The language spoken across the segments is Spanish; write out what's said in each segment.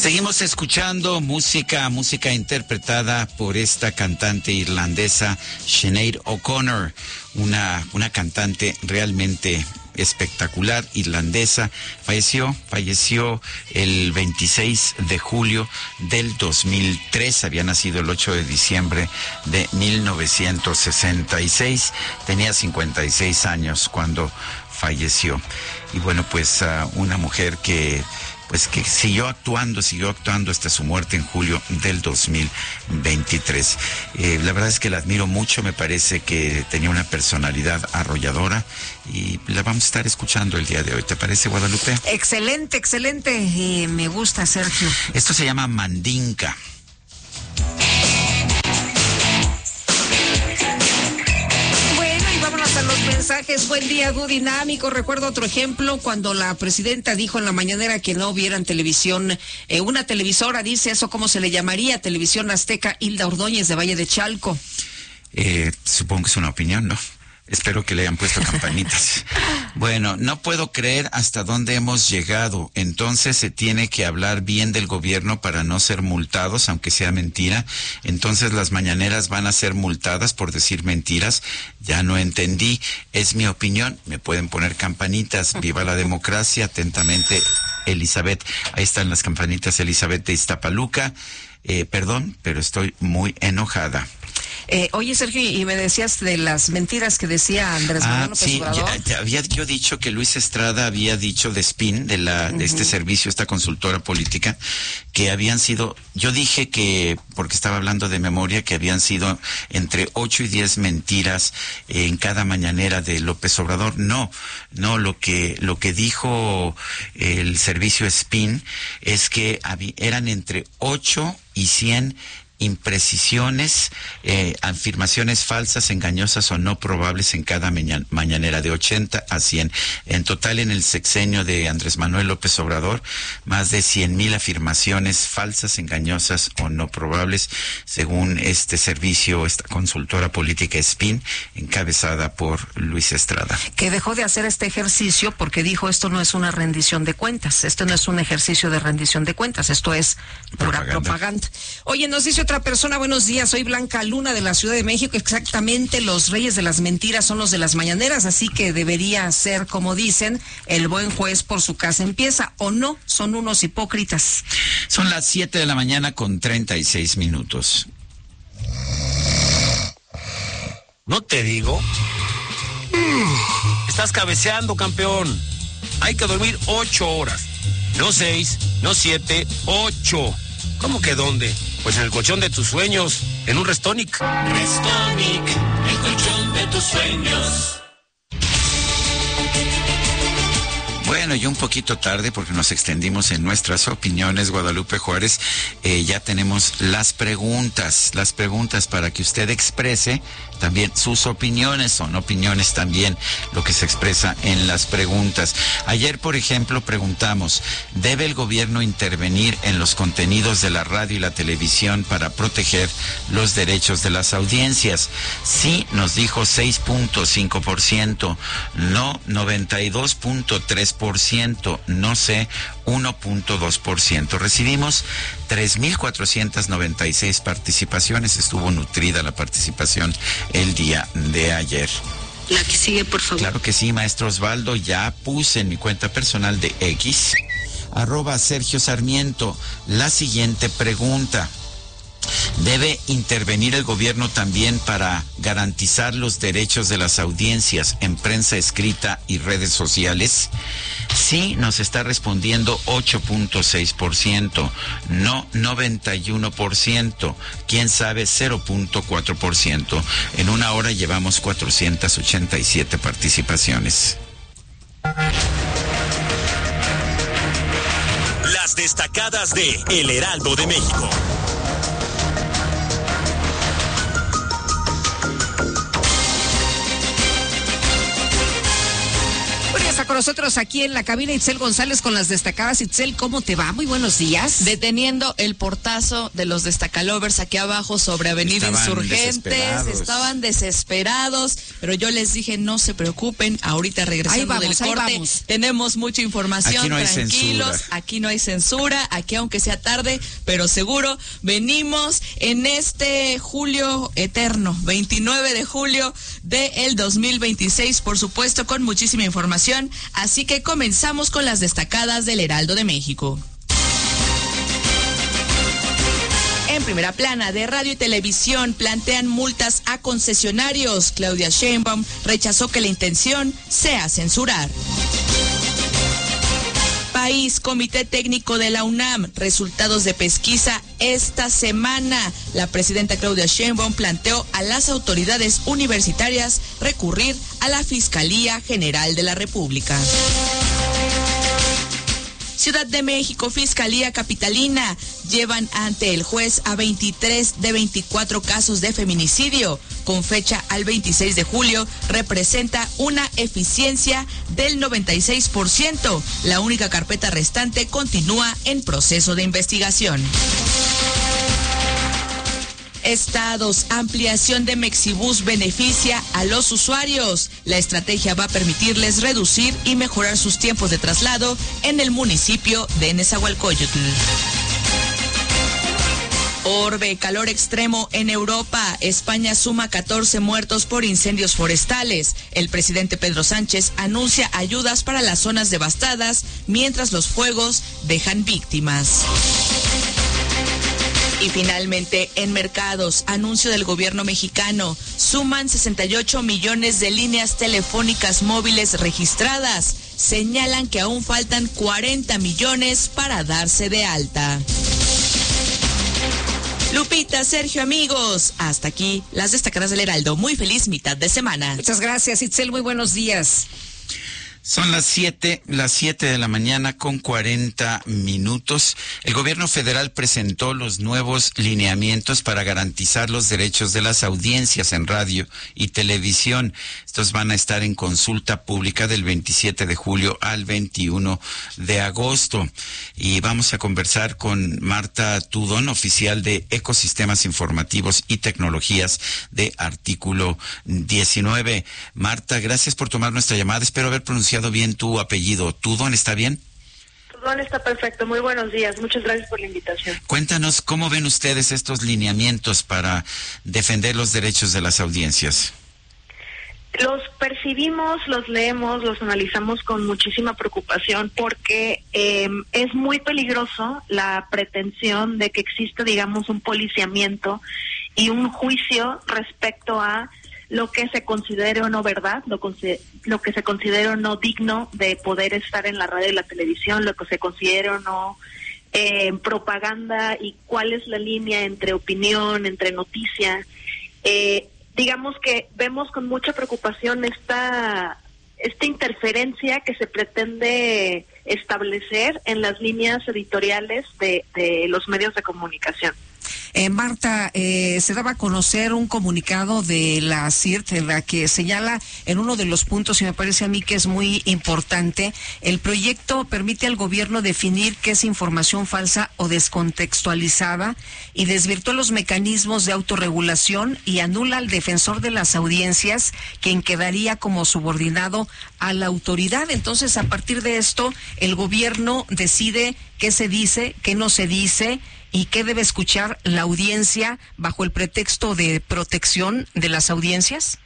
Seguimos escuchando música interpretada por esta cantante irlandesa, Sinead O'Connor, una cantante realmente espectacular, irlandesa. Falleció el 26 de julio del 2003, había nacido el 8 de diciembre de 1966, tenía 56 años cuando falleció. Y bueno, pues una mujer que siguió actuando hasta su muerte en julio del 2023. La verdad es que la admiro mucho, me parece que tenía una personalidad arrolladora y la vamos a estar escuchando el día de hoy. ¿Te parece, Guadalupe? Excelente, me gusta, Sergio. Esto se llama Mandinka. Mensajes, buen día, dúo dinámico. Recuerdo otro ejemplo cuando la presidenta dijo en la mañanera que no vieran televisión, una televisora, dice eso, ¿cómo se le llamaría? Televisión Azteca, Hilda Ordóñez de Valle de Chalco. Supongo que es una opinión, ¿no? Espero que le hayan puesto campanitas. Bueno, no puedo creer hasta dónde hemos llegado. Entonces se tiene que hablar bien del gobierno para no ser multados, aunque sea mentira. Entonces las mañaneras van a ser multadas por decir mentiras. Ya no entendí. Es mi opinión. Me pueden poner campanitas. Viva la democracia. Atentamente, Elizabeth. Ahí están las campanitas, Elizabeth de Iztapaluca. Perdón, pero estoy muy enojada. Oye, Sergio, y me decías de las mentiras que decía Andrés Manuel López Obrador. Sí, había yo dicho que Luis Estrada había dicho de SPIN, de este servicio, esta consultora política, que habían sido, yo dije que, porque estaba hablando de memoria, que habían sido entre 8 y 10 mentiras en cada mañanera de López Obrador. No, lo que dijo el servicio SPIN es que eran entre 8 y 100 imprecisiones, afirmaciones falsas, engañosas o no probables en cada mañanera, de 80 a 100. En total, en el sexenio de Andrés Manuel López Obrador, más de 100,000 afirmaciones falsas, engañosas o no probables, según este servicio, esta consultora política SPIN, encabezada por Luis Estrada. Que dejó de hacer este ejercicio porque dijo, esto no es una rendición de cuentas, esto no es un ejercicio de rendición de cuentas, esto es pura propaganda. Oye, nos dice otra persona, buenos días, soy Blanca Luna de la Ciudad de México. Exactamente, los reyes de las mentiras son los de las mañaneras, así que debería ser, como dicen, el buen juez por su casa empieza, ¿o no? Son unos hipócritas. Son las 7 de la mañana con 36 minutos. ¿No te digo? Estás cabeceando, campeón. Hay que dormir 8 horas. No 6, no 7, 8. ¿Cómo que dónde? Pues en el colchón de tus sueños, en un Restonic. Restonic, el colchón de tus sueños. Bueno, y un poquito tarde porque nos extendimos en nuestras opiniones, Guadalupe Juárez. Ya tenemos las preguntas para que usted exprese también sus opiniones. Son opiniones también lo que se expresa en las preguntas. Ayer, por ejemplo, preguntamos, ¿debe el gobierno intervenir en los contenidos de la radio y la televisión para proteger los derechos de las audiencias? Sí, nos dijo 6.5%, no 92.3%, no sé 1.2%. Recibimos 3,496 participaciones. Estuvo nutrida la participación el día de ayer. La que sigue, por favor. Claro que sí, maestro Osvaldo. Ya puse en mi cuenta personal de X, @Sergio Sarmiento, la siguiente pregunta. ¿Debe intervenir el gobierno también para garantizar los derechos de las audiencias en prensa escrita y redes sociales? Sí, nos está respondiendo 8.6%, no 91%, quién sabe 0.4%. En una hora llevamos 487 participaciones. Las destacadas de El Heraldo de México. con nosotros aquí en la cabina Itzel González con las destacadas. Itzel, ¿cómo te va? Muy buenos días. Deteniendo el portazo de los destacalovers aquí abajo sobre Avenida Insurgentes. Estaban desesperados, pero yo les dije, no se preocupen, ahorita regresando del corte, tenemos mucha información, aquí no hay tranquilos, censura. Aquí no hay censura, aquí aunque sea tarde, pero seguro venimos en este julio eterno, 29 de julio del 2026, por supuesto, con muchísima información, así que comenzamos con las destacadas del Heraldo de México. En primera plana de radio y televisión plantean multas a concesionarios. Claudia Sheinbaum rechazó que la intención sea censurar. País, Comité Técnico de la UNAM, resultados de pesquisa esta semana. La presidenta Claudia Sheinbaum planteó a las autoridades universitarias recurrir a la Fiscalía General de la República. Ciudad de México, Fiscalía Capitalina, llevan ante el juez a 23 de 24 casos de feminicidio. Con fecha al 26 de julio, representa una eficiencia del 96%. La única carpeta restante continúa en proceso de investigación. Estados, ampliación de Mexibus beneficia a los usuarios. La estrategia va a permitirles reducir y mejorar sus tiempos de traslado en el municipio de Nezahualcóyotl. Orbe, calor extremo en Europa. España suma 14 muertos por incendios forestales. El presidente Pedro Sánchez anuncia ayudas para las zonas devastadas, mientras los fuegos dejan víctimas. Y finalmente, en mercados, anuncio del gobierno mexicano, suman 68 millones de líneas telefónicas móviles registradas. Señalan que aún faltan 40 millones para darse de alta. Lupita, Sergio, amigos, hasta aquí las destacadas del Heraldo. Muy feliz mitad de semana. Muchas gracias, Itzel, muy buenos días. Son las 7 de la mañana con 40 minutos. El gobierno federal presentó los nuevos lineamientos para garantizar los derechos de las audiencias en radio y televisión. Estos van a estar en consulta pública del 27 de julio al 21 de agosto. Y vamos a conversar con Marta Tudón, oficial de Ecosistemas Informativos y Tecnologías de Artículo 19. Marta, gracias por tomar nuestra llamada. Espero haber pronunciado bien tu apellido. ¿Tudón está bien? Tudón está perfecto. Muy buenos días. Muchas gracias por la invitación. Cuéntanos, ¿cómo ven ustedes estos lineamientos para defender los derechos de las audiencias? Los percibimos, los leemos, los analizamos con muchísima preocupación porque es muy peligroso la pretensión de que exista, digamos, un policiamiento y un juicio respecto a lo que se considere o no verdad, lo que se considere o no digno de poder estar en la radio y la televisión, lo que se considere o no propaganda, y cuál es la línea entre opinión, entre noticia. Digamos que vemos con mucha preocupación esta interferencia que se pretende establecer en las líneas editoriales de los medios de comunicación. Marta, se daba a conocer un comunicado de la CIRT en la que señala en uno de los puntos, y me parece a mí que es muy importante, el proyecto permite al gobierno definir qué es información falsa o descontextualizada y desvirtúa los mecanismos de autorregulación y anula al defensor de las audiencias, quien quedaría como subordinado a la autoridad. Entonces, a partir de esto, el gobierno decide qué se dice, qué no se dice, y qué debe escuchar la audiencia bajo el pretexto de protección de las audiencias.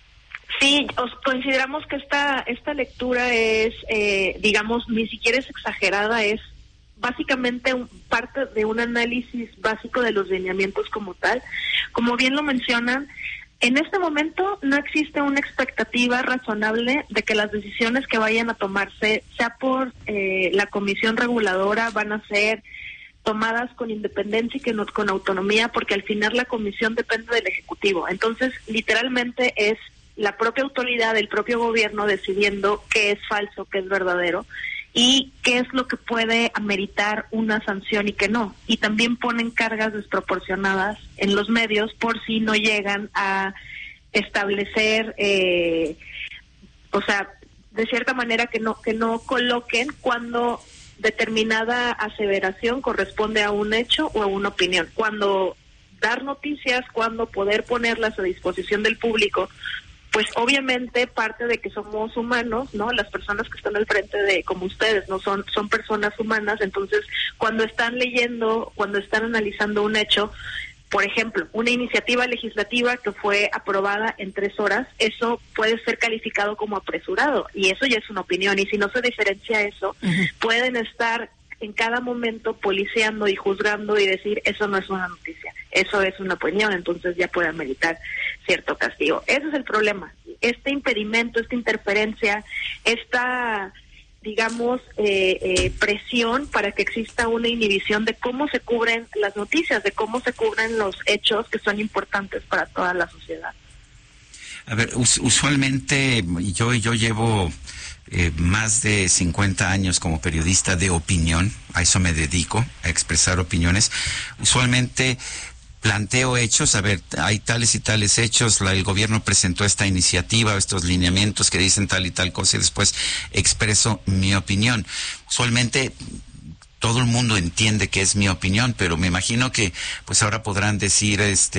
Sí, consideramos que esta lectura es, digamos, ni siquiera es exagerada, es básicamente parte de un análisis básico de los lineamientos como tal. Como bien lo mencionan, en este momento no existe una expectativa razonable de que las decisiones que vayan a tomarse, sea por la comisión reguladora, van a ser tomadas con independencia y que no con autonomía, porque al final la comisión depende del Ejecutivo. Entonces, literalmente es la propia autoridad, el propio gobierno decidiendo qué es falso, qué es verdadero y qué es lo que puede ameritar una sanción y qué no. Y también ponen cargas desproporcionadas en los medios por si no llegan a establecer, de cierta manera que no coloquen cuando determinada aseveración corresponde a un hecho o a una opinión. Cuando dar noticias, cuando poder ponerlas a disposición del público, pues obviamente parte de que somos humanos, ¿no? Las personas que están al frente de, como ustedes, no son personas humanas. Entonces, cuando están leyendo, cuando están analizando un hecho, por ejemplo, una iniciativa legislativa que fue aprobada en 3 horas, eso puede ser calificado como apresurado, y eso ya es una opinión, y si no se diferencia eso, pueden estar en cada momento policiando y juzgando y decir, eso no es una noticia, eso es una opinión, entonces ya puede ameritar cierto castigo. Ese es el problema, este impedimento, esta interferencia, esta, digamos, presión para que exista una inhibición de cómo se cubren las noticias, de cómo se cubren los hechos que son importantes para toda la sociedad. A ver, usualmente yo llevo más de 50 años como periodista de opinión, a eso me dedico, a expresar opiniones. Usualmente planteo hechos, a ver, hay tales y tales hechos, el gobierno presentó esta iniciativa, estos lineamientos que dicen tal y tal cosa, y después expreso mi opinión. Usualmente todo el mundo entiende que es mi opinión, pero me imagino que pues ahora podrán decir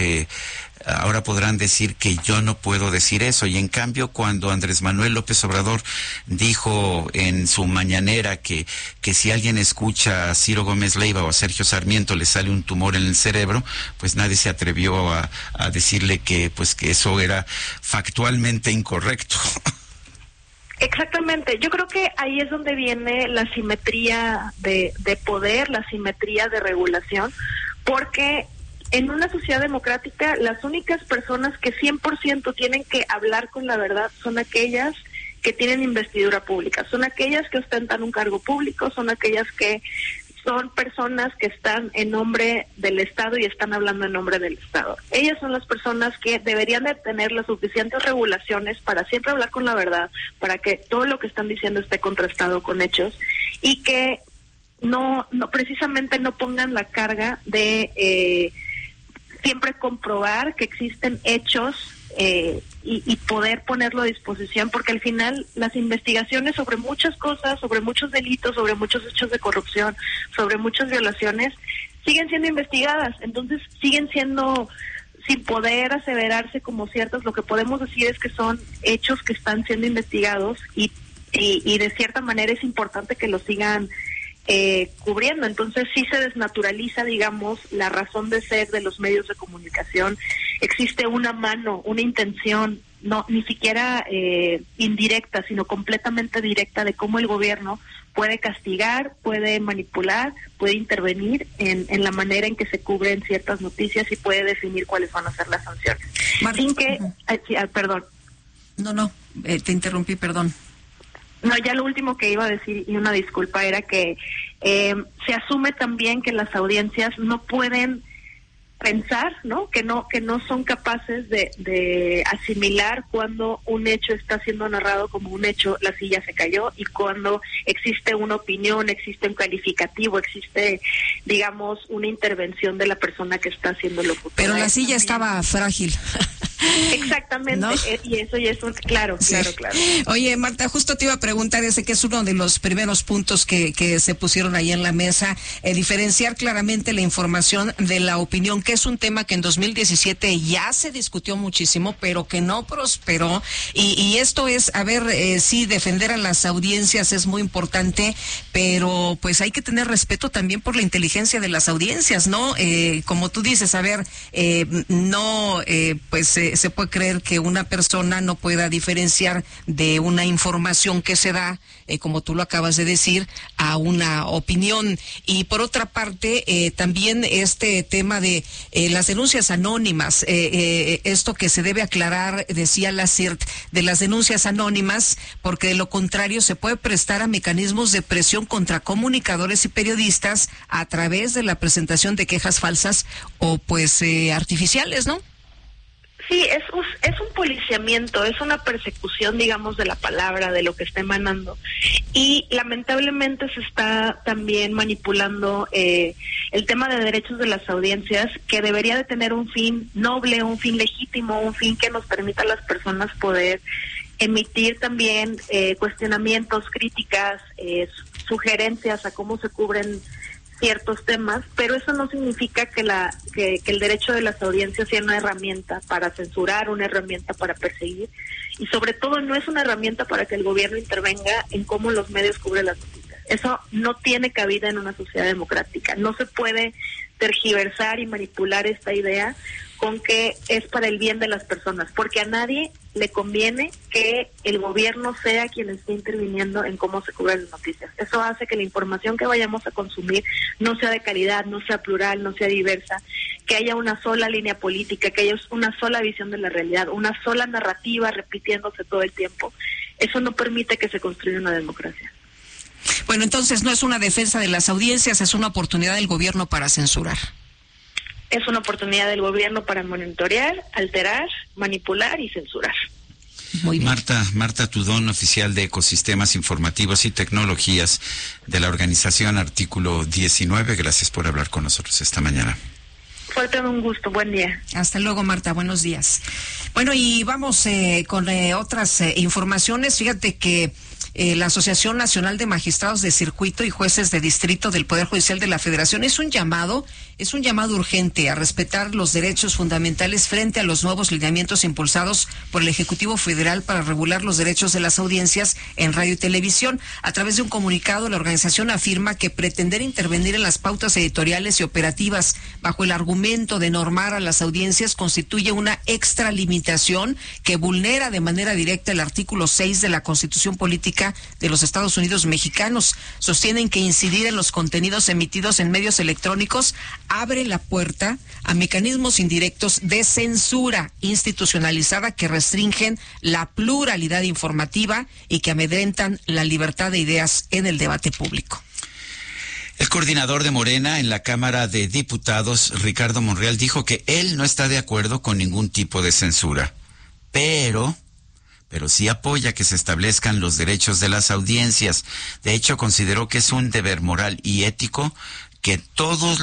que yo no puedo decir eso. Y en cambio, cuando Andrés Manuel López Obrador dijo en su mañanera que si alguien escucha a Ciro Gómez Leiva o a Sergio Sarmiento le sale un tumor en el cerebro, pues nadie se atrevió a decirle que eso era factualmente incorrecto. Exactamente, yo creo que ahí es donde viene la simetría de poder, la simetría de regulación, porque en una sociedad democrática las únicas personas que 100% tienen que hablar con la verdad son aquellas que tienen investidura pública, son aquellas que ostentan un cargo público, son aquellas que son personas que están en nombre del Estado y están hablando en nombre del Estado. Ellas son las personas que deberían de tener las suficientes regulaciones para siempre hablar con la verdad, para que todo lo que están diciendo esté contrastado con hechos y que no precisamente no pongan la carga de siempre comprobar que existen hechos y poder ponerlo a disposición, porque al final las investigaciones sobre muchas cosas, sobre muchos delitos, sobre muchos hechos de corrupción, sobre muchas violaciones, siguen siendo investigadas, entonces siguen siendo sin poder aseverarse como ciertas. Lo que podemos decir es que son hechos que están siendo investigados y de cierta manera es importante que lo sigan cubriendo. Entonces sí se desnaturaliza, digamos, la razón de ser de los medios de comunicación. Existe una mano, una intención, no ni siquiera indirecta, sino completamente directa de cómo el gobierno puede castigar, puede manipular, puede intervenir en la manera en que se cubren ciertas noticias y puede definir cuáles van a ser las sanciones. Sin que, perdón. No, te interrumpí, perdón. No, ya lo último que iba a decir, y una disculpa, era que se asume también que las audiencias no pueden pensar, ¿no? Que no son capaces de asimilar cuando un hecho está siendo narrado como un hecho, la silla se cayó, y cuando existe una opinión, existe un calificativo, existe, digamos, una intervención de la persona que está haciendo lo que... Pero la silla estaba frágil. Exactamente, ¿no? Y eso ya es un... Claro. Oye, Marta, justo te iba a preguntar, ese que es uno de los primeros puntos que se pusieron ahí en la mesa, diferenciar claramente la información de la opinión, que es un tema que en 2017 ya se discutió muchísimo, pero que no prosperó, y esto es, a ver, sí, defender a las audiencias es muy importante, pero pues hay que tener respeto también por la inteligencia de las audiencias, ¿no? Como tú dices, a ver, se puede creer que una persona no pueda diferenciar de una información que se da, como tú lo acabas de decir, a una opinión. Y por otra parte, también este tema de las denuncias anónimas, esto que se debe aclarar, decía la CIRT, de las denuncias anónimas, porque de lo contrario se puede prestar a mecanismos de presión contra comunicadores y periodistas a través de la presentación de quejas falsas o pues artificiales, ¿no? Sí, es un policiamiento, es una persecución, digamos, de la palabra, de lo que está emanando. Y lamentablemente se está también manipulando el tema de derechos de las audiencias, que debería de tener un fin noble, un fin legítimo, un fin que nos permita a las personas poder emitir también cuestionamientos, críticas, sugerencias a cómo se cubren ciertos temas, pero eso no significa que el derecho de las audiencias sea una herramienta para censurar, una herramienta para perseguir, y sobre todo no es una herramienta para que el gobierno intervenga en cómo los medios cubren las noticias. Eso no tiene cabida en una sociedad democrática. No se puede tergiversar y manipular esta idea con que es para el bien de las personas, porque a nadie le conviene que el gobierno sea quien esté interviniendo en cómo se cubren las noticias. Eso hace que la información que vayamos a consumir no sea de calidad, no sea plural, no sea diversa, que haya una sola línea política, que haya una sola visión de la realidad, una sola narrativa repitiéndose todo el tiempo. Eso no permite que se construya una democracia. Bueno, entonces no es una defensa de las audiencias, es una oportunidad del gobierno para censurar. Es una oportunidad del gobierno para monitorear, alterar, manipular y censurar. Muy bien. Marta Tudón, oficial de Ecosistemas Informativos y Tecnologías de la organización Artículo 19. Gracias por hablar con nosotros esta mañana. Fue todo un gusto. Buen día. Hasta luego, Marta. Buenos días. Bueno, y vamos con otras informaciones. Fíjate que la Asociación Nacional de Magistrados de Circuito y Jueces de Distrito del Poder Judicial de la Federación es un llamado urgente a respetar los derechos fundamentales frente a los nuevos lineamientos impulsados por el Ejecutivo Federal para regular los derechos de las audiencias en radio y televisión. A través de un comunicado, la organización afirma que pretender intervenir en las pautas editoriales y operativas bajo el argumento de normar a las audiencias constituye una extralimitación que vulnera de manera directa el artículo 6 de la Constitución Política de los Estados Unidos Mexicanos. Sostienen que incidir en los contenidos emitidos en medios electrónicos abre la puerta a mecanismos indirectos de censura institucionalizada que restringen la pluralidad informativa y que amedrentan la libertad de ideas en el debate público. El coordinador de Morena en la Cámara de Diputados, Ricardo Monreal, dijo que él no está de acuerdo con ningún tipo de censura, pero sí apoya que se establezcan los derechos de las audiencias. De hecho, consideró que es un deber moral y ético que todos